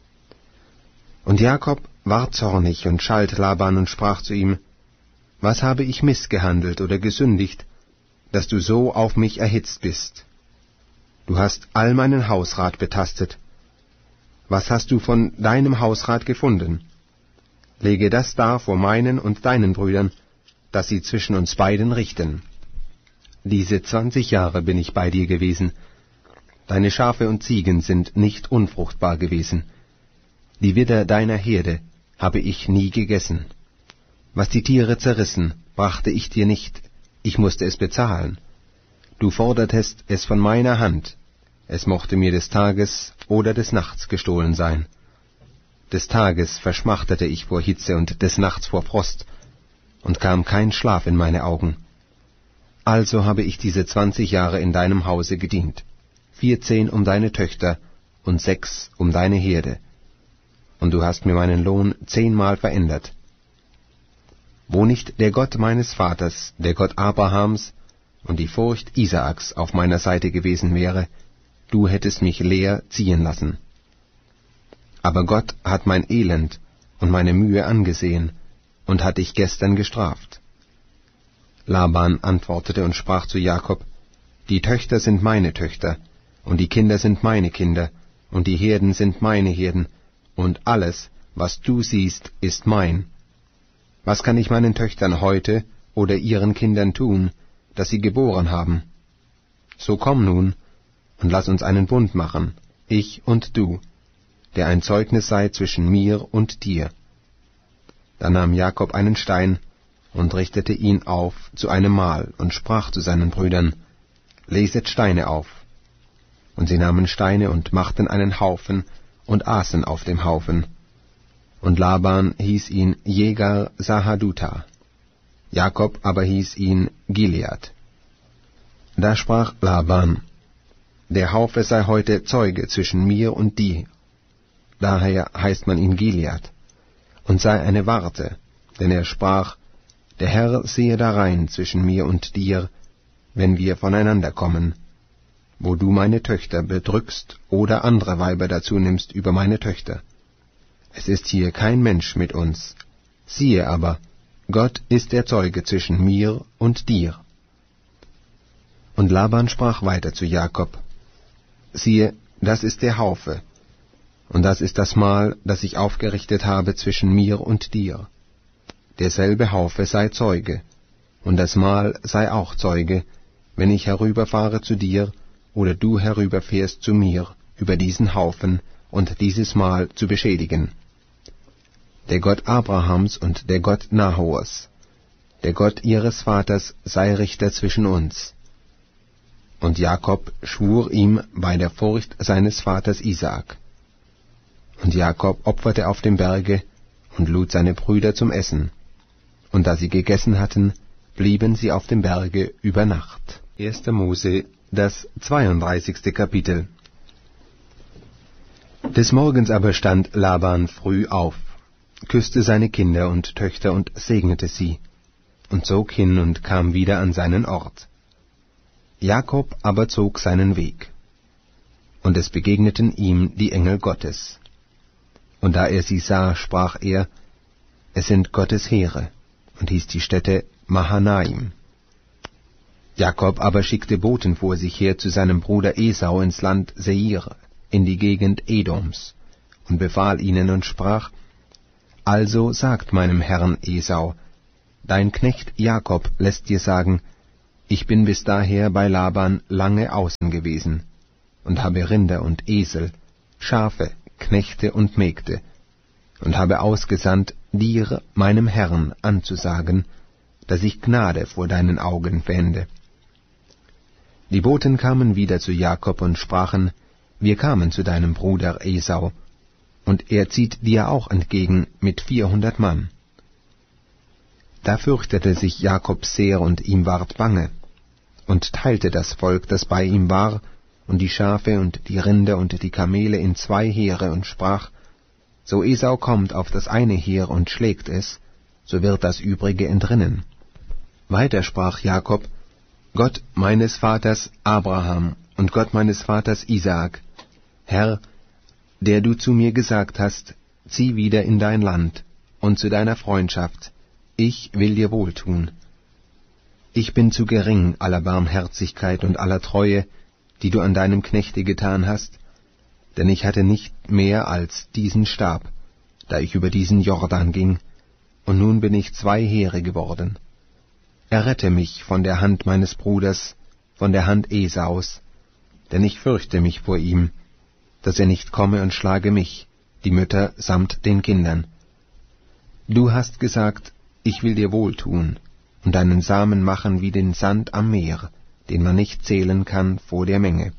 Und Jakob ward zornig und schalt Laban und sprach zu ihm: Was habe ich missgehandelt oder gesündigt, dass du so auf mich erhitzt bist? Du hast all meinen Hausrat betastet. Was hast du von deinem Hausrat gefunden? Lege das dar vor meinen und deinen Brüdern, dass sie zwischen uns beiden richten. Diese zwanzig Jahre bin ich bei dir gewesen. Deine Schafe und Ziegen sind nicht unfruchtbar gewesen. Die Widder deiner Herde habe ich nie gegessen. Was die Tiere zerrissen, brachte ich dir nicht, ich musste es bezahlen. Du fordertest es von meiner Hand, es mochte mir des Tages oder des Nachts gestohlen sein. Des Tages verschmachtete ich vor Hitze und des Nachts vor Frost, und kam kein Schlaf in meine Augen. Also habe ich diese zwanzig Jahre in deinem Hause gedient, vierzehn um deine Töchter und sechs um deine Herde, und du hast mir meinen Lohn zehnmal verändert. Wo nicht der Gott meines Vaters, der Gott Abrahams und die Furcht Isaaks auf meiner Seite gewesen wäre, du hättest mich leer ziehen lassen. Aber Gott hat mein Elend und meine Mühe angesehen und hat dich gestern gestraft. Laban antwortete und sprach zu Jakob: Die Töchter sind meine Töchter, und die Kinder sind meine Kinder, und die Herden sind meine Herden, und alles, was du siehst, ist mein. Was kann ich meinen Töchtern heute oder ihren Kindern tun, dass sie geboren haben? So komm nun, und lass uns einen Bund machen, ich und du, der ein Zeugnis sei zwischen mir und dir. Da nahm Jakob einen Stein und richtete ihn auf zu einem Mahl und sprach zu seinen Brüdern: Leset Steine auf. Und sie nahmen Steine und machten einen Haufen und aßen auf dem Haufen. Und Laban hieß ihn Jegar Sahaduta, Jakob aber hieß ihn Gilead. Da sprach Laban: Der Haufe sei heute Zeuge zwischen mir und dir. Daher heißt man ihn Gilead, und sei eine Warte, denn er sprach: Der Herr sehe darein zwischen mir und dir, wenn wir voneinander kommen, wo du meine Töchter bedrückst oder andere Weiber dazu nimmst über meine Töchter. Es ist hier kein Mensch mit uns. Siehe aber, Gott ist der Zeuge zwischen mir und dir. Und Laban sprach weiter zu Jakob: Siehe, das ist der Haufe, und das ist das Mahl, das ich aufgerichtet habe zwischen mir und dir. Derselbe Haufe sei Zeuge, und das Mahl sei auch Zeuge, wenn ich herüberfahre zu dir, oder du herüberfährst zu mir, über diesen Haufen und dieses Mahl zu beschädigen. Der Gott Abrahams und der Gott Nahors, der Gott ihres Vaters, sei Richter zwischen uns. Und Jakob schwur ihm bei der Furcht seines Vaters Isaak. Und Jakob opferte auf dem Berge und lud seine Brüder zum Essen. Und da sie gegessen hatten, blieben sie auf dem Berge über Nacht. erster Mose, das zweiunddreißigste Kapitel. Des Morgens aber stand Laban früh auf, küsste seine Kinder und Töchter und segnete sie, und zog hin und kam wieder an seinen Ort. Jakob aber zog seinen Weg. Und es begegneten ihm die Engel Gottes. Und da er sie sah, sprach er: Es sind Gottes Heere, und hieß die Stätte Mahanaim. Jakob aber schickte Boten vor sich her zu seinem Bruder Esau ins Land Seir, in die Gegend Edoms, und befahl ihnen und sprach: Also sagt meinem Herrn Esau: Dein Knecht Jakob lässt dir sagen, Ich bin bis daher bei Laban lange außen gewesen und habe Rinder und Esel, Schafe, Knechte und Mägde, und habe ausgesandt, dir, meinem Herrn, anzusagen, dass ich Gnade vor deinen Augen fände. Die Boten kamen wieder zu Jakob und sprachen, wir kamen zu deinem Bruder Esau, und er zieht dir auch entgegen mit vierhundert Mann. Da fürchtete sich Jakob sehr, und ihm ward bange, und teilte das Volk, das bei ihm war, und die Schafe und die Rinder und die Kamele in zwei Heere, und sprach, so Esau kommt auf das eine Heer und schlägt es, so wird das übrige entrinnen. Weiter sprach Jakob, Gott meines Vaters Abraham und Gott meines Vaters Isaak, Herr, der du zu mir gesagt hast, zieh wieder in dein Land und zu deiner Freundschaft, ich will dir wohltun. Ich bin zu gering aller Barmherzigkeit und aller Treue, die du an deinem Knechte getan hast, denn ich hatte nicht mehr als diesen Stab, da ich über diesen Jordan ging, und nun bin ich zwei Heere geworden. Errette mich von der Hand meines Bruders, von der Hand Esaus, denn ich fürchte mich vor ihm, dass er nicht komme und schlage mich, die Mütter samt den Kindern. Du hast gesagt, ich will dir wohltun, und deinen Samen machen wie den Sand am Meer, den man nicht zählen kann vor der Menge.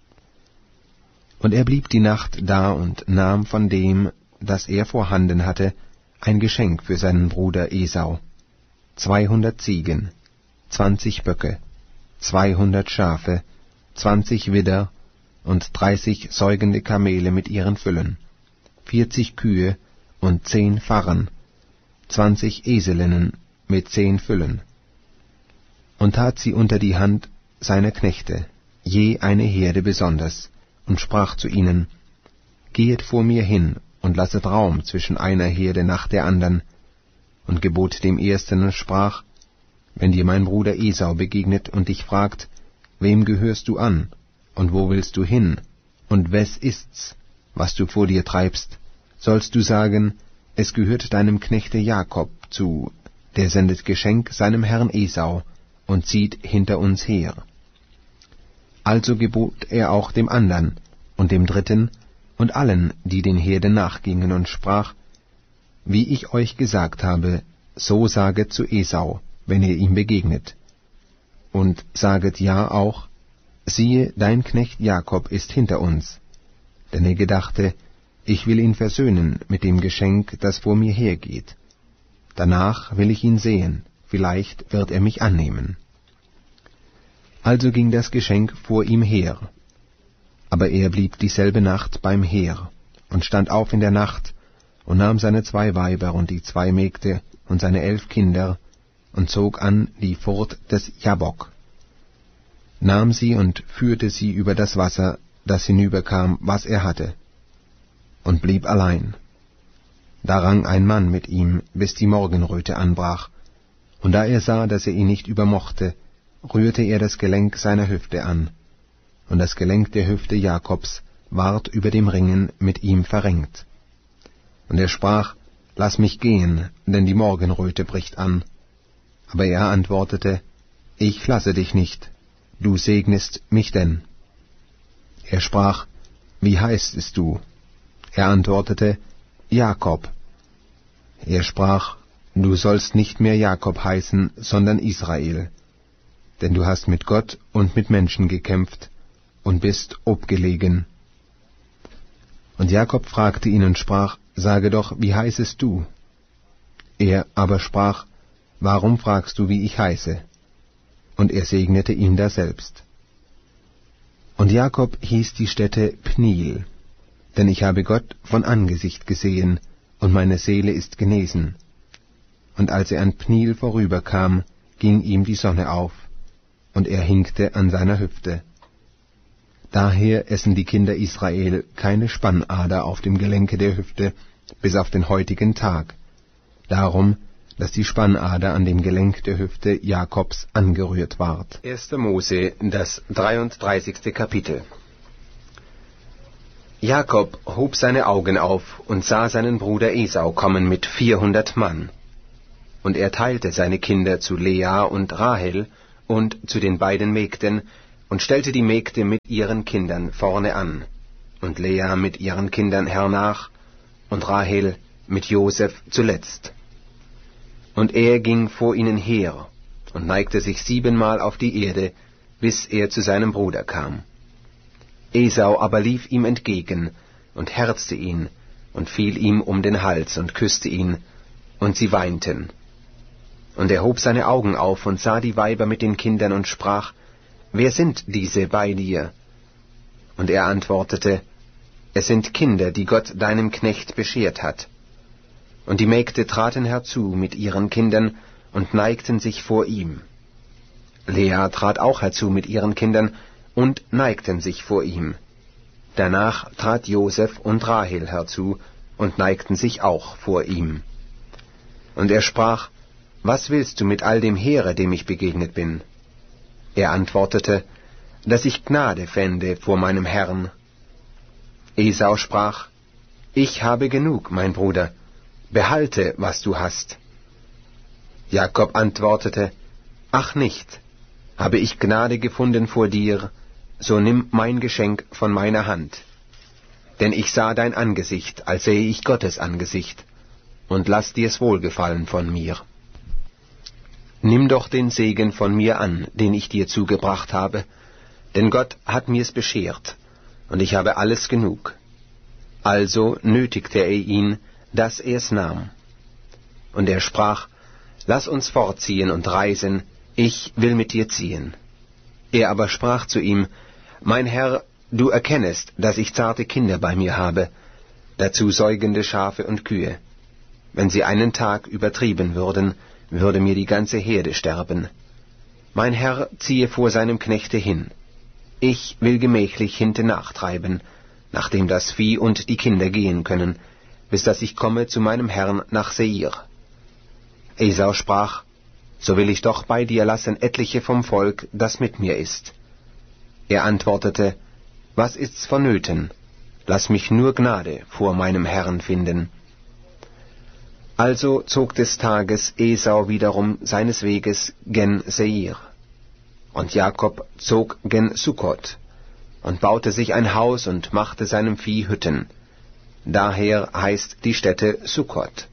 Und er blieb die Nacht da und nahm von dem, das er vorhanden hatte, ein Geschenk für seinen Bruder Esau, zweihundert Ziegen, zwanzig Böcke, zweihundert Schafe, zwanzig Widder und dreißig säugende Kamele mit ihren Füllen, vierzig Kühe und zehn Farren, zwanzig Eselinnen mit zehn Füllen, und tat sie unter die Hand seiner Knechte, je eine Herde besonders, und sprach zu ihnen, Gehet vor mir hin und lasset Raum zwischen einer Herde nach der andern, und gebot dem Ersten und sprach, wenn dir mein Bruder Esau begegnet und dich fragt, wem gehörst du an, und wo willst du hin, und wes ist's, was du vor dir treibst, sollst du sagen, es gehört deinem Knechte Jakob zu, der sendet Geschenk seinem Herrn Esau und zieht hinter uns her. Also gebot er auch dem andern und dem dritten und allen, die den Herden nachgingen, und sprach, wie ich euch gesagt habe, so saget zu Esau, wenn ihr ihm begegnet. Und saget ja auch, siehe, dein Knecht Jakob ist hinter uns. Denn er gedachte, ich will ihn versöhnen mit dem Geschenk, das vor mir hergeht. Danach will ich ihn sehen, vielleicht wird er mich annehmen. Also ging das Geschenk vor ihm her. Aber er blieb dieselbe Nacht beim Heer und stand auf in der Nacht und nahm seine zwei Weiber und die zwei Mägde und seine elf Kinder und zog an die Furt des Jabbok, nahm sie und führte sie über das Wasser, das hinüberkam, was er hatte, und blieb allein. Da rang ein Mann mit ihm, bis die Morgenröte anbrach, und da er sah, dass er ihn nicht übermochte, rührte er das Gelenk seiner Hüfte an, und das Gelenk der Hüfte Jakobs ward über dem Ringen mit ihm verrenkt. Und er sprach, Lass mich gehen, denn die Morgenröte bricht an. Aber er antwortete, Ich lasse dich nicht, du segnest mich denn. Er sprach, Wie heißest du? Er antwortete, Jakob. Er sprach, Du sollst nicht mehr Jakob heißen, sondern Israel, denn du hast mit Gott und mit Menschen gekämpft und bist obgelegen. Und Jakob fragte ihn und sprach, Sage doch, wie heißest du? Er aber sprach, Warum fragst du, wie ich heiße? Und er segnete ihn daselbst. Und Jakob hieß die Stätte Pniel, denn ich habe Gott von Angesicht gesehen, und meine Seele ist genesen. Und als er an Pniel vorüberkam, ging ihm die Sonne auf, und er hinkte an seiner Hüfte. Daher essen die Kinder Israel keine Spannader auf dem Gelenke der Hüfte bis auf den heutigen Tag, darum, dass die Spannader an dem Gelenk der Hüfte Jakobs angerührt ward. erster Mose, das dreiunddreißigste Kapitel. Jakob hob seine Augen auf und sah seinen Bruder Esau kommen mit vierhundert Mann. Und er teilte seine Kinder zu Lea und Rahel und zu den beiden Mägden und stellte die Mägde mit ihren Kindern vorne an, und Lea mit ihren Kindern hernach, und Rahel mit Josef zuletzt. Und er ging vor ihnen her und neigte sich siebenmal auf die Erde, bis er zu seinem Bruder kam. Esau aber lief ihm entgegen und herzte ihn und fiel ihm um den Hals und küsste ihn, und sie weinten. Und er hob seine Augen auf und sah die Weiber mit den Kindern und sprach, »Wer sind diese bei dir?« Und er antwortete, »Es sind Kinder, die Gott deinem Knecht beschert hat.« Und die Mägde traten herzu mit ihren Kindern und neigten sich vor ihm. Lea trat auch herzu mit ihren Kindern und neigten sich vor ihm. Danach trat Josef und Rahel herzu und neigten sich auch vor ihm. Und er sprach, »Was willst du mit all dem Heere, dem ich begegnet bin?« Er antwortete, »Dass ich Gnade fände vor meinem Herrn.« Esau sprach, »Ich habe genug, mein Bruder, behalte, was du hast.« Jakob antwortete, »Ach nicht, habe ich Gnade gefunden vor dir, so nimm mein Geschenk von meiner Hand. Denn ich sah dein Angesicht, als sähe ich Gottes Angesicht, und lass dir's wohlgefallen von mir. Nimm doch den Segen von mir an, den ich dir zugebracht habe, denn Gott hat mir's beschert, und ich habe alles genug.« Also nötigte er ihn, dass er's nahm. Und er sprach, »Lass uns fortziehen und reisen, ich will mit dir ziehen.« Er aber sprach zu ihm, »Mein Herr, du erkennest, dass ich zarte Kinder bei mir habe, dazu säugende Schafe und Kühe. Wenn sie einen Tag übertrieben würden, würde mir die ganze Herde sterben. Mein Herr ziehe vor seinem Knechte hin. Ich will gemächlich hinten nachtreiben, nachdem das Vieh und die Kinder gehen können, bis dass ich komme zu meinem Herrn nach Seir.« Esau sprach, »So will ich doch bei dir lassen etliche vom Volk, das mit mir ist.« Er antwortete, »Was ist's vonnöten? Lass mich nur Gnade vor meinem Herrn finden.« Also zog des Tages Esau wiederum seines Weges gen Seir. Und Jakob zog gen Sukkot und baute sich ein Haus und machte seinem Vieh Hütten. Daher heißt die Stätte Sukkot.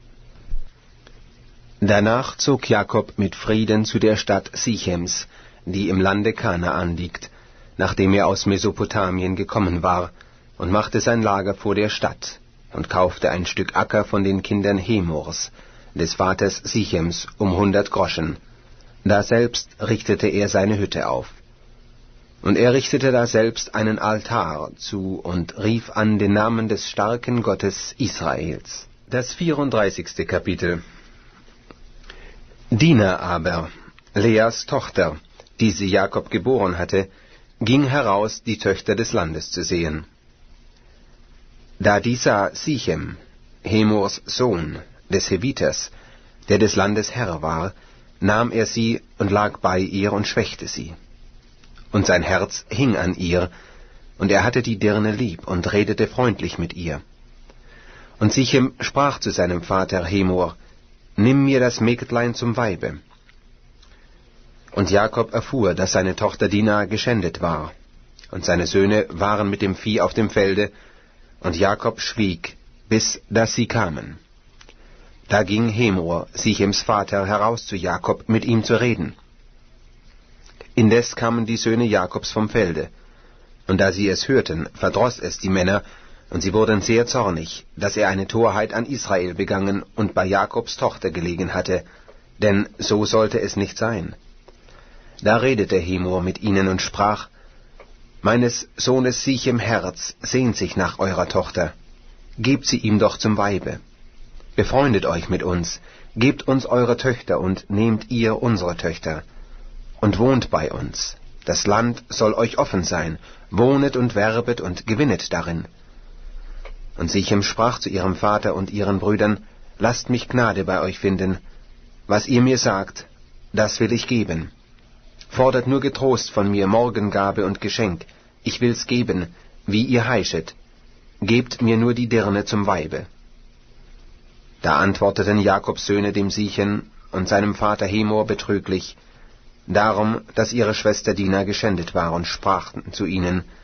Danach zog Jakob mit Frieden zu der Stadt Sichems, die im Lande Kanaan liegt, nachdem er aus Mesopotamien gekommen war, und machte sein Lager vor der Stadt, und kaufte ein Stück Acker von den Kindern Hemors, des Vaters Sichems, um hundert Groschen. Daselbst richtete er seine Hütte auf. Und er richtete daselbst einen Altar zu und rief an den Namen des starken Gottes Israels. Das vierunddreißigste Kapitel. Dina aber, Leas Tochter, die sie Jakob geboren hatte, ging heraus, die Töchter des Landes zu sehen. Da die sah Sichem, Hemors Sohn, des Heviters, der des Landes Herr war, nahm er sie und lag bei ihr und schwächte sie. Und sein Herz hing an ihr, und er hatte die Dirne lieb und redete freundlich mit ihr. Und Sichem sprach zu seinem Vater Hemor, »Nimm mir das Mägdlein zum Weibe.« Und Jakob erfuhr, dass seine Tochter Dina geschändet war, und seine Söhne waren mit dem Vieh auf dem Felde, und Jakob schwieg, bis dass sie kamen. Da ging Hemor, Sichems Vater, heraus zu Jakob, mit ihm zu reden. Indes kamen die Söhne Jakobs vom Felde, und da sie es hörten, verdroß es die Männer, und sie wurden sehr zornig, dass er eine Torheit an Israel begangen und bei Jakobs Tochter gelegen hatte, denn so sollte es nicht sein. Da redete Hemor mit ihnen und sprach, »Meines Sohnes Sichem Herz sehnt sich nach eurer Tochter, gebt sie ihm doch zum Weibe. Befreundet euch mit uns, gebt uns eure Töchter und nehmt ihr unsere Töchter, und wohnt bei uns. Das Land soll euch offen sein, wohnet und werbet und gewinnet darin.« Und Sichem sprach zu ihrem Vater und ihren Brüdern, »Lasst mich Gnade bei euch finden. Was ihr mir sagt, das will ich geben. Fordert nur getrost von mir Morgengabe und Geschenk, ich will's geben, wie ihr heischet. Gebt mir nur die Dirne zum Weibe.« Da antworteten Jakobs Söhne dem Sichem und seinem Vater Hemor betrüglich, darum, dass ihre Schwester Dina geschändet war, und sprachen zu ihnen: